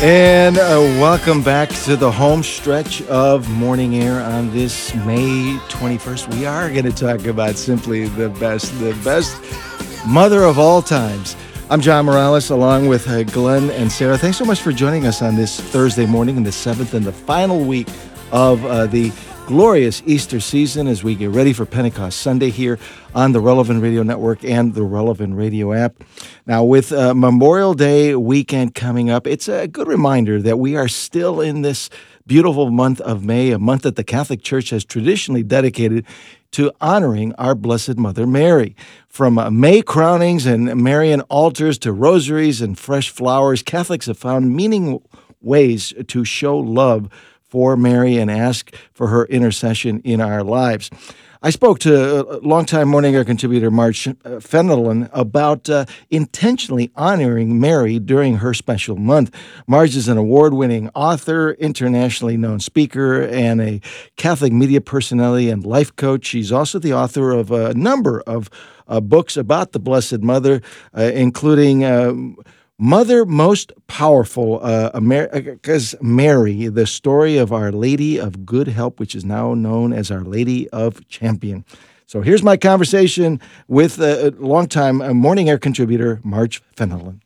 And welcome back to the home stretch of Morning Air on this May 21st. We are going to talk about simply the best mother of all times. I'm John Morales along with Glenn and Sarah. Thanks so much for joining us on this Thursday morning in the 7th and the final week of the glorious Easter season as we get ready for Pentecost Sunday here on the Relevant Radio Network and the Relevant Radio app. Now, with Memorial Day weekend coming up, it's a good reminder that we are still in this beautiful month of May, a month that the Catholic Church has traditionally dedicated to honoring our Blessed Mother Mary. From May crownings and Marian altars to rosaries and fresh flowers, Catholics have found meaningful ways to show love for Mary and ask for her intercession in our lives. I spoke to longtime Morning Air contributor Marge Fenelon about intentionally honoring Mary during her special month. Marge is an award-winning author, internationally known speaker, and a Catholic media personality and life coach. She's also the author of a number of books about the Blessed Mother, including Mother Most Powerful, because Mary, the story of Our Lady of Good Help, which is now known as Our Lady of Champion. So here's my conversation with longtime Morning Air contributor, Marge Fenelon.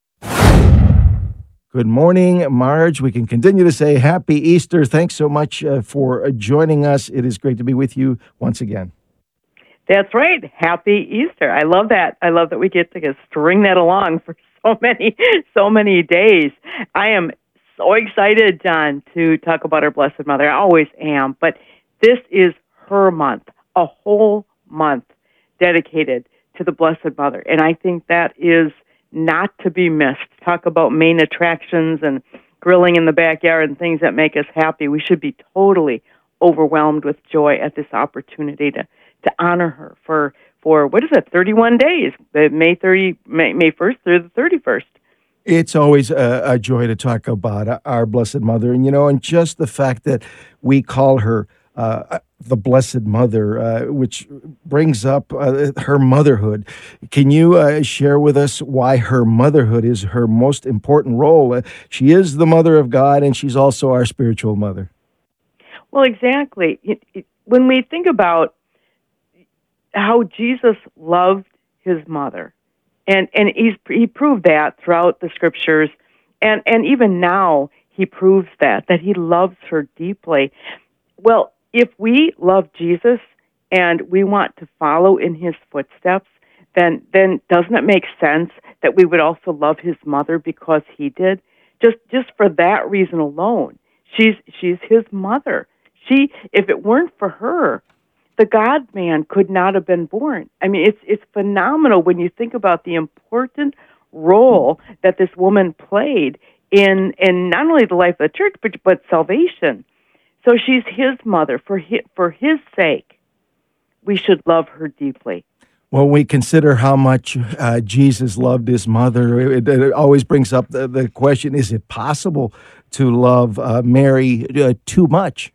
Good morning, Marge. We can continue to say Happy Easter. Thanks so much for joining us. It is great to be with you once again. That's right. Happy Easter. I love that. I love that we get to string that along for so many days. I am so excited, John, to talk about our Blessed Mother. I always am, but this is her month, a whole month dedicated to the Blessed Mother, and I think that is not to be missed. Talk about main attractions and grilling in the backyard and things that make us happy. We should be totally overwhelmed with joy at this opportunity to honor her for what is it, 31 days, May 1st through the 31st. It's always a joy to talk about our Blessed Mother. And just the fact that we call her the Blessed Mother, which brings up her motherhood. Can you share with us why her motherhood is her most important role? She is the Mother of God, and she's also our spiritual mother. Well, exactly. When we think about how Jesus loved his mother, and he proved that throughout the scriptures, and even now he proves that he loves her deeply. Well, if we love Jesus and we want to follow in his footsteps, then doesn't it make sense that we would also love his mother because he did? Just for that reason alone, she's his mother. If it weren't for her, the God-man could not have been born. I mean, it's phenomenal when you think about the important role that this woman played in not only the life of the church, but salvation. So she's his mother. For his sake, we should love her deeply. When we consider how much Jesus loved his mother, it always brings up the question, is it possible to love Mary too much?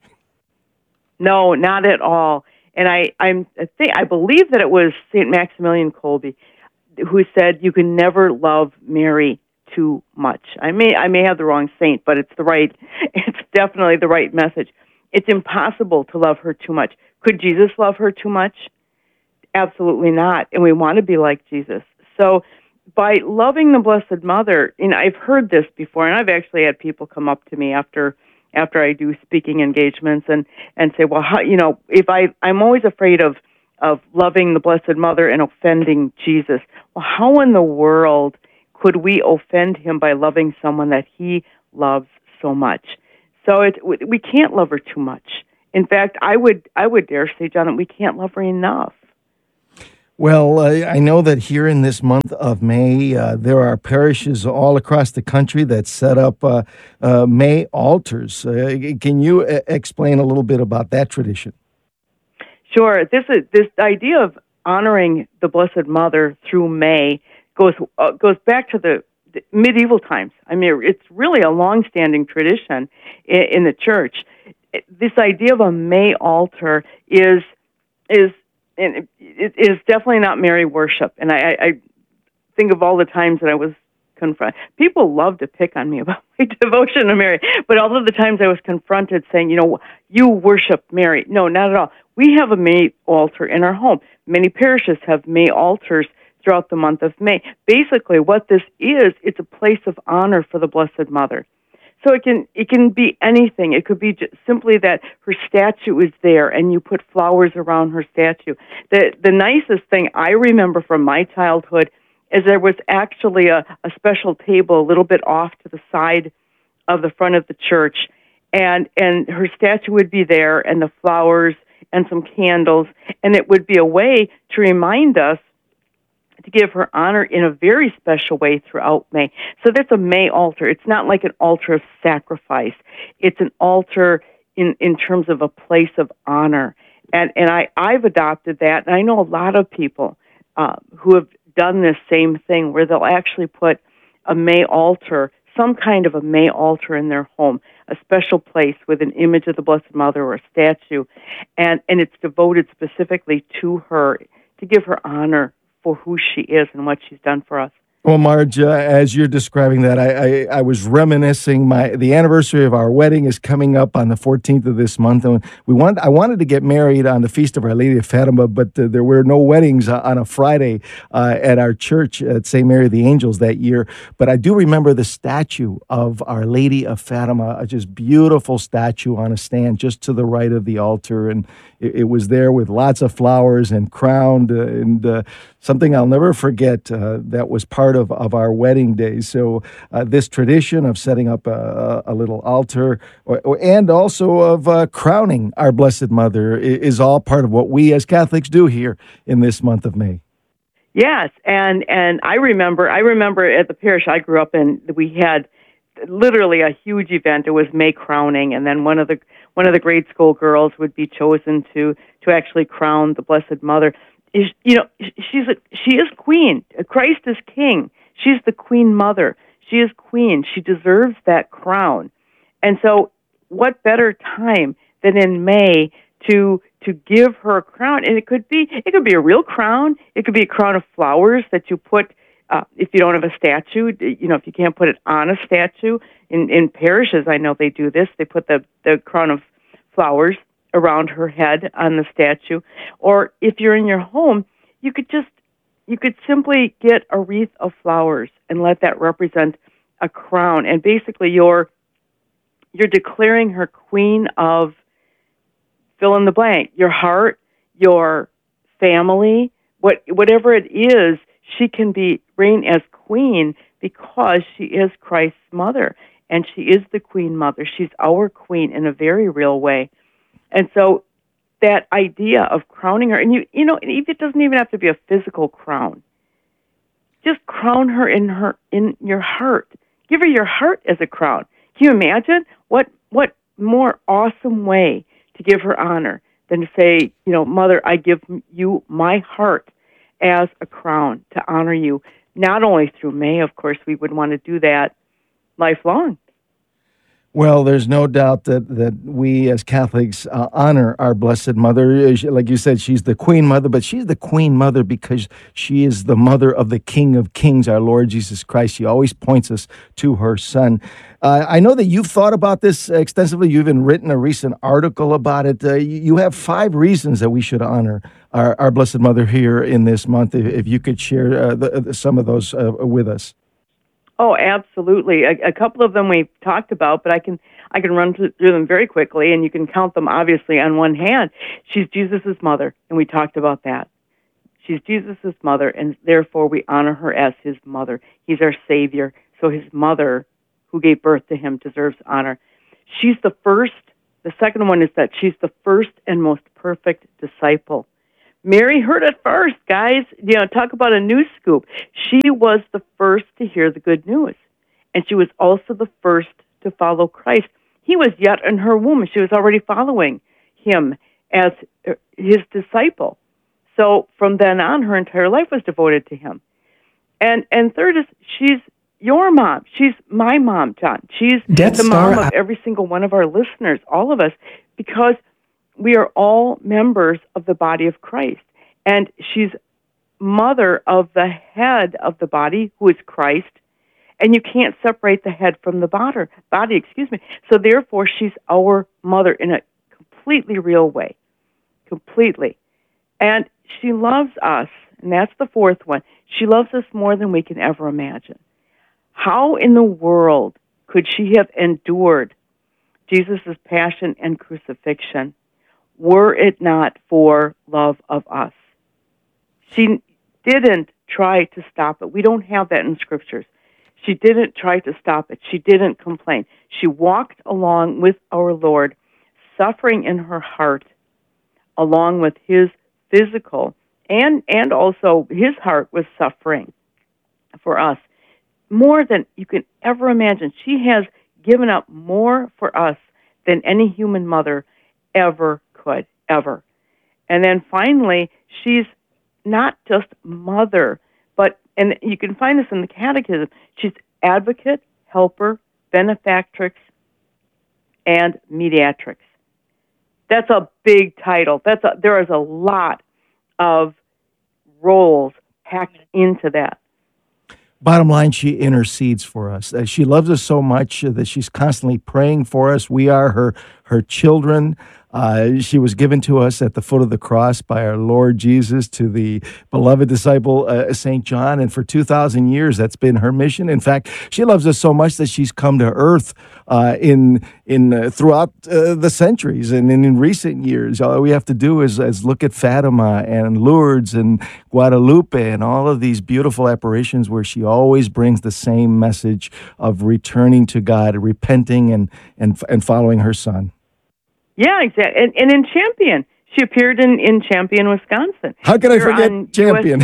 No, not at all. And I believe that it was St. Maximilian Kolbe who said you can never love Mary too much. I may have the wrong saint, but it's definitely the right message. It's impossible to love her too much. Could Jesus love her too much? Absolutely not. And we want to be like Jesus. So by loving the Blessed Mother, I've heard this before, and I've actually had people come up to me after I do speaking engagements and say, well, I'm always afraid of loving the Blessed Mother and offending Jesus. Well, how in the world could we offend him by loving someone that he loves so much? So we can't love her too much. In fact, I would dare say, John, that we can't love her enough. Well, I know that here in this month of May, there are parishes all across the country that set up May altars. Can you explain a little bit about that tradition? Sure. This idea of honoring the Blessed Mother through May goes back to the medieval times. I mean, it's really a long-standing tradition in the church. This idea of a May altar is definitely not Mary worship. And I think of all the times that I was people love to pick on me about my devotion to Mary, but all of the times I was confronted saying, you worship Mary. No, not at all. We have a May altar in our home. Many parishes have May altars throughout the month of May. Basically, what this is, it's a place of honor for the Blessed Mother. So it can be anything. It could be just simply that her statue is there, and you put flowers around her statue. The nicest thing I remember from my childhood is there was actually a special table a little bit off to the side of the front of the church, and her statue would be there, and the flowers and some candles, and it would be a way to remind us to give her honor in a very special way throughout May. So that's a May altar. It's not like an altar of sacrifice. It's an altar in terms of a place of honor. And I've adopted that, and I know a lot of people who have done this same thing where they'll actually put a May altar, some kind of a May altar in their home, a special place with an image of the Blessed Mother or a statue, and it's devoted specifically to her to give her honor for who she is and what she's done for us. Well, Marge, as you're describing that, I was reminiscing. The anniversary of our wedding is coming up on the 14th of this month, and I wanted to get married on the Feast of Our Lady of Fatima, but there were no weddings on a Friday at our church at St. Mary of the Angels that year. But I do remember the statue of Our Lady of Fatima, a just beautiful statue on a stand just to the right of the altar, and it was there with lots of flowers and crowned, and something I'll never forget that was part of our wedding days. So this tradition of setting up a little altar and also of crowning our Blessed Mother is all part of what we as Catholics do here in this month of May. Yes, and I remember at the parish I grew up in, we had literally a huge event. It was May crowning, and then one of the grade school girls would be chosen to actually crown the Blessed Mother. She is queen. Christ is king. She's the queen mother. She is queen. She deserves that crown. And so what better time than in May to give her a crown? And it could be a real crown. It could be a crown of flowers that you put if you don't have a statue, if you can't put it on a statue. In parishes, I know they do this. They put the crown of flowers around her head on the statue. Or if you're in your home, you could simply get a wreath of flowers and let that represent a crown. And basically you're declaring her queen of fill in the blank, your heart, your family, whatever it is, she can reign as queen because she is Christ's mother, and she is the queen mother. She's our queen in a very real way. And so that idea of crowning her, and it doesn't even have to be a physical crown. Just crown her in your heart. Give her your heart as a crown. Can you imagine what more awesome way to give her honor than to say, Mother, I give you my heart as a crown to honor you. Not only through May, of course, we would want to do that lifelong. Well, there's no doubt that we as Catholics honor our Blessed Mother. Like you said, she's the Queen Mother, but she's the Queen Mother because she is the mother of the King of Kings, our Lord Jesus Christ. She always points us to her Son. I know that you've thought about this extensively. You've even written a recent article about it. You have 5 reasons that we should honor our Blessed Mother here in this month. If you could share some of those with us. Oh, absolutely. A couple of them we've talked about, but I can run through them very quickly, and you can count them obviously on one hand. She's Jesus' mother, and we talked about that. She's Jesus' mother, and therefore we honor her as his mother. He's our Savior, so his mother, who gave birth to him, deserves honor. She's the first. The second one is that she's the first and most perfect disciple. Mary heard it first, guys. Talk about a news scoop. She was the first to hear the good news, and she was also the first to follow Christ. He was yet in her womb. She was already following him as his disciple. So from then on, her entire life was devoted to him. And third is she's your mom. She's my mom, John. She's the mom of every single one of our listeners, all of us, because we are all members of the body of Christ. And she's mother of the head of the body, who is Christ. and you can't separate the head from the body, excuse me. So therefore, she's our mother in a completely real way, completely. And she loves us, and that's the fourth one. She loves us more than we can ever imagine. How in the world could she have endured Jesus' passion and crucifixion were it not for love of us? She didn't try to stop it. We don't have that in scriptures. She didn't try to stop it. She didn't complain. She walked along with our Lord, suffering in her heart, along with his physical, and also his heart was suffering for us. More than you can ever imagine. She has given up more for us than any human mother ever could, ever. And then finally, she's not just mother, but, and you can find this in the Catechism, she's advocate, helper, benefactrix, and mediatrix. That's a big title. There is a lot of roles packed into that. Bottom line, she intercedes for us. She loves us so much that she's constantly praying for us. We are her children. She was given to us at the foot of the cross by our Lord Jesus to the beloved disciple, St. John. And for 2,000 years, that's been her mission. In fact, she loves us so much that she's come to earth throughout the centuries and in recent years. All we have to do is look at Fatima and Lourdes and Guadalupe and all of these beautiful apparitions where she always brings the same message of returning to God, repenting and following her Son. Yeah, exactly. And in Champion, she appeared in Champion, Wisconsin. How can I forget Champion?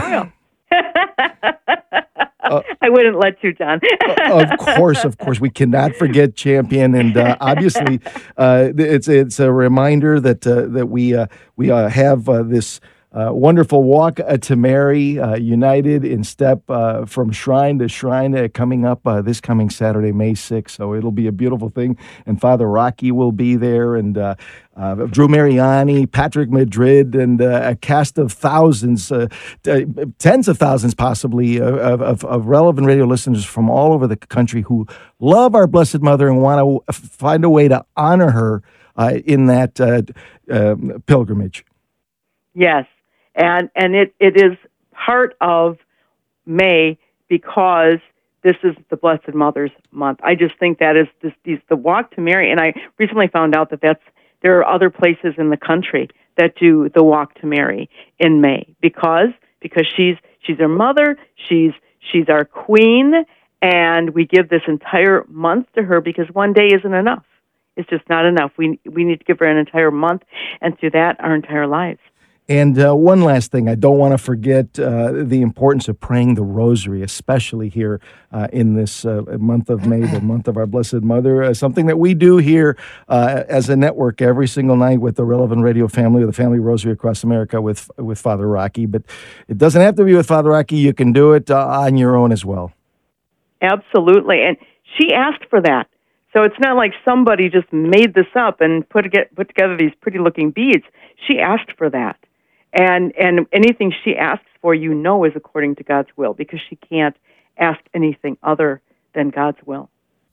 I wouldn't let you, John. Of course, we cannot forget Champion, and obviously, it's a reminder that we have this. Wonderful walk to Mary, united in step from shrine to shrine, coming up this coming Saturday, May 6th. So it'll be a beautiful thing. And Father Rocky will be there, and Drew Mariani, Patrick Madrid, and a cast of thousands, tens of thousands possibly, of relevant radio listeners from all over the country who love our Blessed Mother and want to find a way to honor her in that pilgrimage. Yes. And it is part of May because this is the Blessed Mother's month. I just think that is the Walk to Mary. And I recently found out that there are other places in the country that do the Walk to Mary in May because she's our mother, she's our queen, and we give this entire month to her because one day isn't enough. It's just not enough. We need to give her an entire month, and through that, our entire lives. And one last thing, I don't want to forget the importance of praying the rosary, especially here in this month of May, the month of our Blessed Mother, something that we do here as a network every single night with the Relevant Radio family, the Family Rosary Across America with Father Rocky. But it doesn't have to be with Father Rocky. You can do it on your own as well. Absolutely. And she asked for that. So it's not like somebody just made this up and put together these pretty-looking beads. She asked for that. And anything she asks for, is according to God's will, because she can't ask anything other than God's will.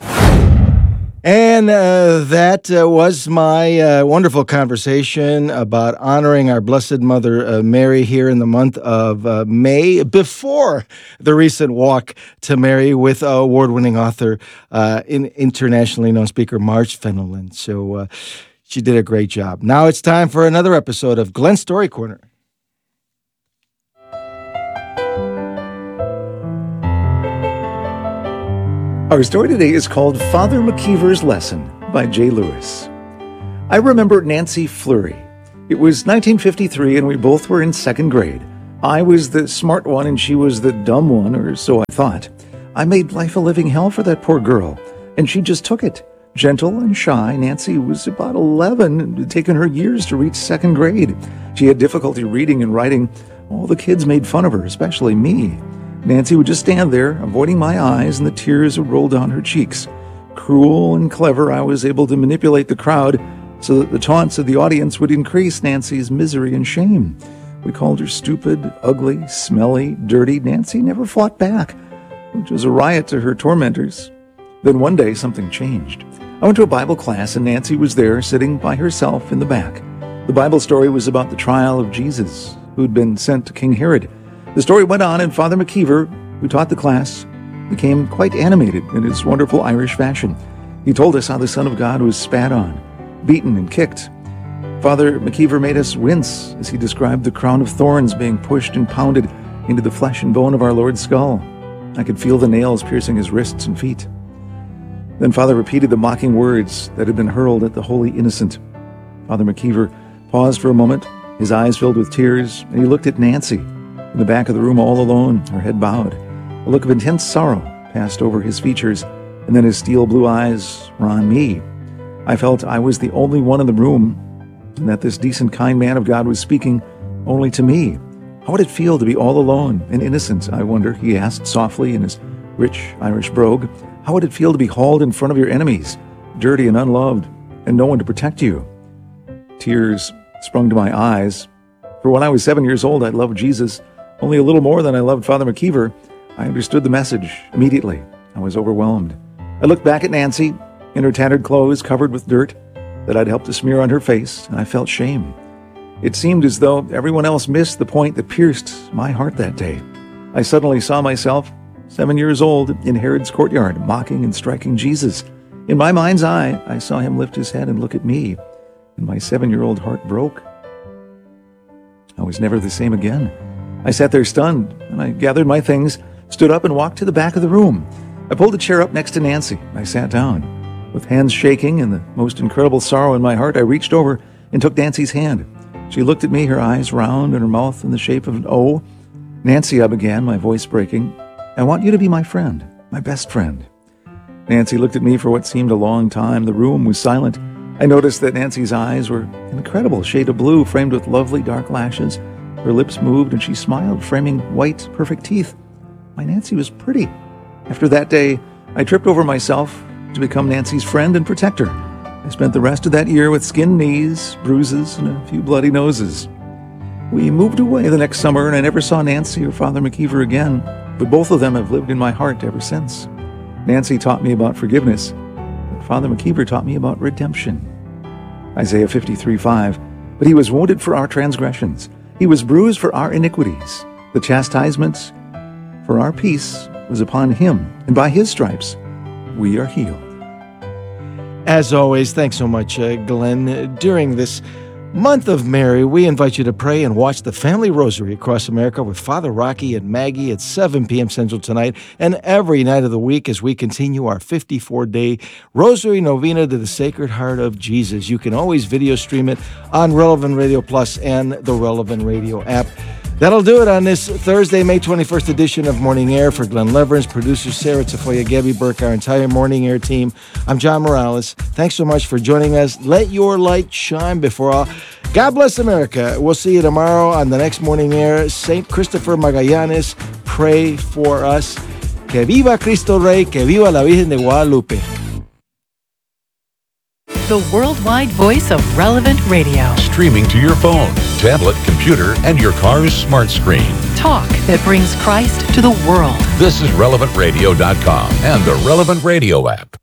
And that was my wonderful conversation about honoring our Blessed Mother Mary here in the month of May, before the recent Walk to Mary with award-winning author, internationally known speaker, Marge Fenelon. So she did a great job. Now it's time for another episode of Glenn's Story Corner. Our story today is called Father McKeever's Lesson by Jay Lewis. I remember Nancy Fleury. It was 1953 and we both were in second grade. I was the smart one and she was the dumb one, or so I thought. I made life a living hell for that poor girl, and she just took it. Gentle and shy, Nancy was about 11 and it had taken her years to reach second grade. She had difficulty reading and writing. All the kids made fun of her, especially me. Nancy would just stand there, avoiding my eyes, and the tears would roll down her cheeks. Cruel and clever, I was able to manipulate the crowd so that the taunts of the audience would increase Nancy's misery and shame. We called her stupid, ugly, smelly, dirty. Nancy never fought back. which was a riot to her tormentors. Then one day, something changed. I went to a Bible class, and Nancy was there, sitting by herself in the back. The Bible story was about the trial of Jesus, who had been sent to King Herod. The story went on, and Father McKeever, who taught the class, became quite animated in his wonderful Irish fashion. He told us how the Son of God was spat on, beaten, and kicked. Father McKeever made us wince as he described the crown of thorns being pushed and pounded into the flesh and bone of our Lord's skull. I could feel the nails piercing his wrists and feet. Then Father repeated the mocking words that had been hurled at the holy innocent. Father McKeever paused for a moment, his eyes filled with tears, and he looked at Nancy, in the back of the room all alone, her head bowed. A look of intense sorrow passed over his features, and then his steel blue eyes were on me. I felt I was the only one in the room, and that this decent, kind man of God was speaking only to me. How would it feel to be all alone and innocent, I wonder, he asked softly in his rich Irish brogue. How would it feel to be hauled in front of your enemies, dirty and unloved, and no one to protect you? Tears sprung to my eyes. For when I was 7 years old, I loved Jesus only a little more than I loved Father McKeever. I understood the message immediately. I was overwhelmed. I looked back at Nancy, in her tattered clothes covered with dirt that I'd helped to smear on her face, and I felt shame. It seemed as though everyone else missed the point that pierced my heart that day. I suddenly saw myself, 7 years old, in Herod's courtyard, mocking and striking Jesus. In my mind's eye, I saw him lift his head and look at me, and my 7-year-old heart broke. I was never the same again. I sat there stunned, and I gathered my things, stood up, and walked to the back of the room. I pulled a chair up next to Nancy. I sat down. With hands shaking and the most incredible sorrow in my heart, I reached over and took Nancy's hand. She looked at me, her eyes round and her mouth in the shape of an O. Nancy, I began, my voice breaking, I want you to be my friend, my best friend. Nancy looked at me for what seemed a long time. The room was silent. I noticed that Nancy's eyes were an incredible shade of blue, framed with lovely dark lashes. Her lips moved and she smiled, framing white, perfect teeth. My Nancy was pretty. After that day, I tripped over myself to become Nancy's friend and protector. I spent the rest of that year with skinned knees, bruises, and a few bloody noses. We moved away the next summer, and I never saw Nancy or Father McKeever again, but both of them have lived in my heart ever since. Nancy taught me about forgiveness, but Father McKeever taught me about redemption. Isaiah 53:5, but he was wounded for our transgressions. He was bruised for our iniquities. The chastisement for our peace was upon him, and by his stripes we are healed. As always, thanks so much, Glenn. During this month of Mary, we invite you to pray and watch the Family Rosary across America with Father Rocky and Maggie at 7 p.m. Central tonight and every night of the week as we continue our 54-day Rosary Novena to the Sacred Heart of Jesus. You can always video stream it on Relevant Radio Plus and the Relevant Radio app. That'll do it on this Thursday, May 21st edition of Morning Air. For Glenn Leverance, producer Sarah Tafoya, Gabby Burke, our entire Morning Air team, I'm John Morales. Thanks so much for joining us. Let your light shine before all. God bless America. We'll see you tomorrow on the next Morning Air. St. Christopher Magallanes, pray for us. Que viva Cristo Rey, que viva la Virgen de Guadalupe. The worldwide voice of Relevant Radio. Streaming to your phone, tablet, computer, and your car's smart screen. Talk that brings Christ to the world. This is RelevantRadio.com and the Relevant Radio app.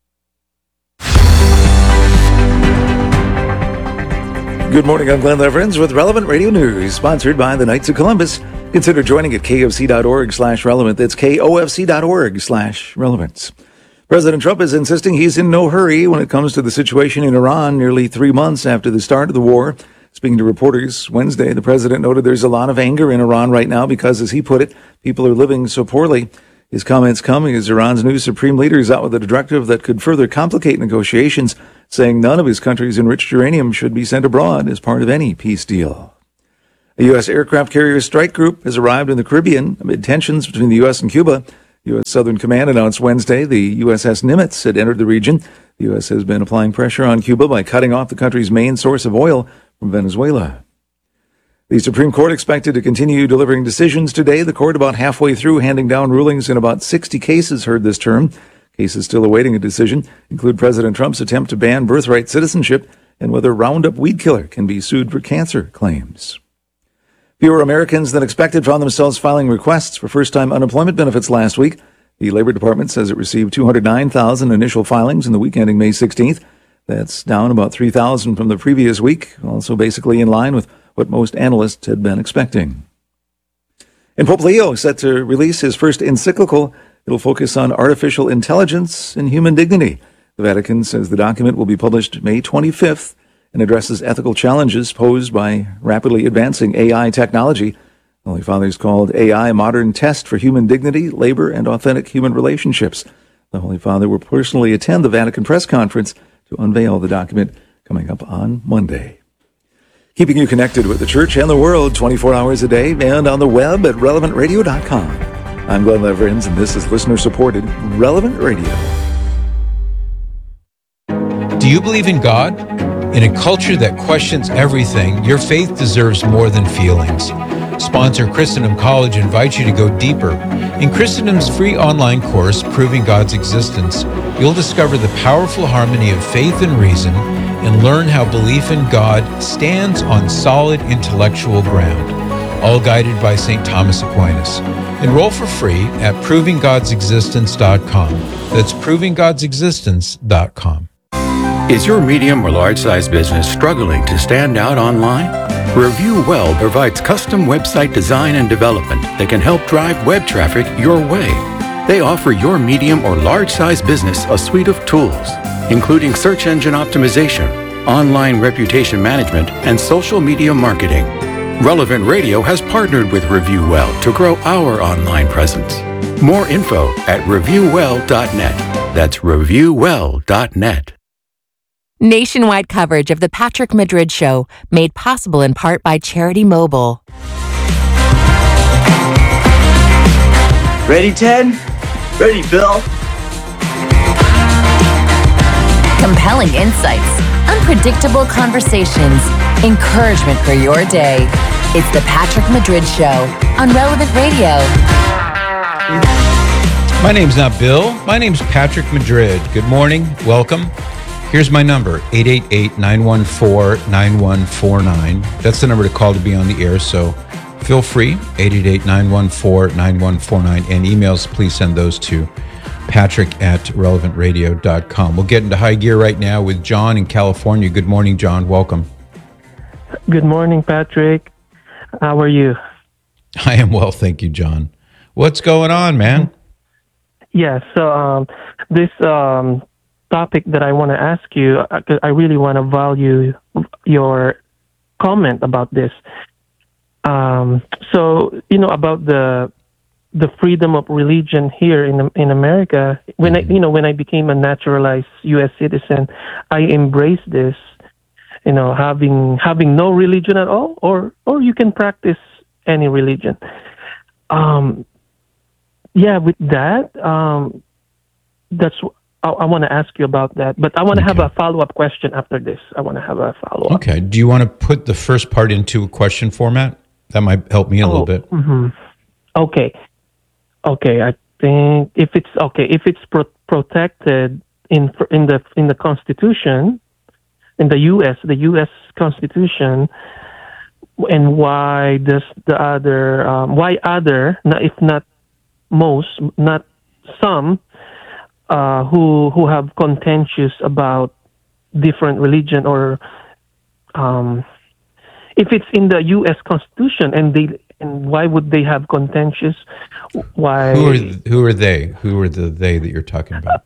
Good morning, I'm Glenn Leverance with Relevant Radio News, sponsored by the Knights of Columbus. Consider joining at kofc.org/relevant. That's kofc.org/relevance. President Trump is insisting he's in no hurry when it comes to the situation in Iran nearly 3 months after the start of the war. Speaking to reporters Wednesday, the president noted there's a lot of anger in Iran right now because, as he put it, people are living so poorly. His comments coming as Iran's new supreme leader is out with a directive that could further complicate negotiations, saying none of his country's enriched uranium should be sent abroad as part of any peace deal. A U.S. aircraft carrier strike group has arrived in the Caribbean amid tensions between the U.S. and Cuba. U.S. Southern Command announced Wednesday the USS Nimitz had entered the region. The U.S. has been applying pressure on Cuba by cutting off the country's main source of oil from Venezuela. The Supreme Court expected to continue delivering decisions today. The court about halfway through handing down rulings in about 60 cases heard this term. Cases still awaiting a decision include President Trump's attempt to ban birthright citizenship and whether Roundup weed killer can be sued for cancer claims. Fewer Americans than expected found themselves filing requests for first-time unemployment benefits last week. The Labor Department says it received 209,000 initial filings in the week ending May 16th. That's down about 3,000 from the previous week, also basically in line with what most analysts had been expecting. And Pope Leo is set to release his first encyclical. It'll focus on artificial intelligence and human dignity. The Vatican says the document will be published May 25th and addresses ethical challenges posed by rapidly advancing AI technology. The Holy Father's called AI a modern test for human dignity, labor, and authentic human relationships. The Holy Father will personally attend the Vatican press conference to unveil the document coming up on Monday. Keeping you connected with the church and the world 24 hours a day and on the web at relevantradio.com. I'm Glenn Leverins, and this is listener-supported Relevant Radio. Do you believe in God? In a culture that questions everything, your faith deserves more than feelings. Sponsor Christendom College invites you to go deeper. In Christendom's free online course, Proving God's Existence, you'll discover the powerful harmony of faith and reason and learn how belief in God stands on solid intellectual ground, all guided by St. Thomas Aquinas. Enroll for free at provinggodsexistence.com. That's provinggodsexistence.com. Is your medium or large-size business struggling to stand out online? Review Well provides custom website design and development that can help drive web traffic your way. They offer your medium or large-size business a suite of tools, including search engine optimization, online reputation management, and social media marketing. Relevant Radio has partnered with Review Well to grow our online presence. More info at reviewwell.net. That's reviewwell.net. Nationwide coverage of The Patrick Madrid Show, made possible in part by Charity Mobile. Ready, Ted? Ready, Bill? Compelling insights, unpredictable conversations, encouragement for your day. It's The Patrick Madrid Show on Relevant Radio. My name's not Bill. My name's Patrick Madrid. Good morning. Welcome. Here's my number, 888-914-9149. That's the number to call to be on the air, so feel free, 888-914-9149. And emails, please send those to patrick@relevantradio.com. We'll get into high gear right now with John in California. Good morning, John. Welcome. Good morning, Patrick. How are you? I am well, thank you, John. What's going on, man? Yeah, so this topic that I want to ask you, I really want to value your comment about this. So, about the freedom of religion here in America. When I became a naturalized U.S. citizen, I embraced this. Having no religion at all, or you can practice any religion. With that, that's. I want to ask you about that, but I want to have a follow-up question after this. Okay. Do you want to put the first part into a question format? That might help me a little bit. Mm-hmm. Okay. I think if it's protected in the Constitution, in the U.S. Constitution, and why does why other, if not most, not some, who have contentious about different religion, or if it's in the U.S. Constitution, and why would they have contentious? Why? Who are they? Who are the they that you're talking about?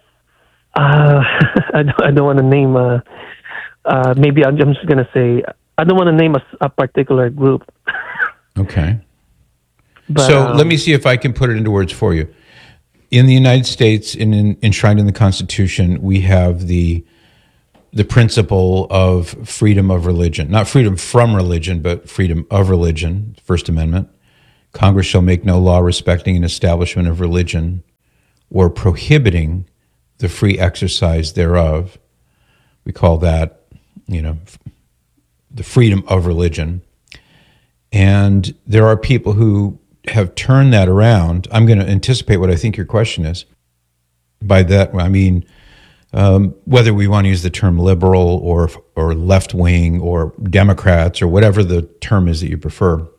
I don't want to name. Maybe I'm just going to say I don't want to name a particular group. Okay. But, so let me see if I can put it into words for you. In the United States, enshrined in the Constitution, we have the principle of freedom of religion. Not freedom from religion, but freedom of religion, First Amendment. Congress shall make no law respecting an establishment of religion or prohibiting the free exercise thereof. We call that, the freedom of religion. And there are people who have turned that around. I'm going to anticipate what I think your question is. By that, I mean whether we want to use the term liberal or left-wing or Democrats or whatever the term is that you prefer.